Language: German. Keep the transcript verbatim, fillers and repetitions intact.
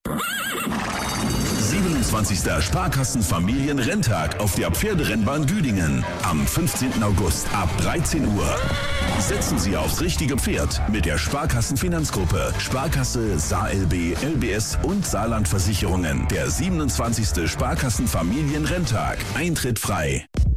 siebenundzwanzigster Sparkassenfamilienrenntag auf der Pferderennbahn Düdingen am fünfzehnten August ab dreizehn Uhr. Setzen Sie aufs richtige Pferd mit der Sparkassenfinanzgruppe, Sparkasse, S A L B, L B S und Saarlandversicherungen. Der siebenundzwanzigste Sparkassenfamilienrenntag. Eintritt frei.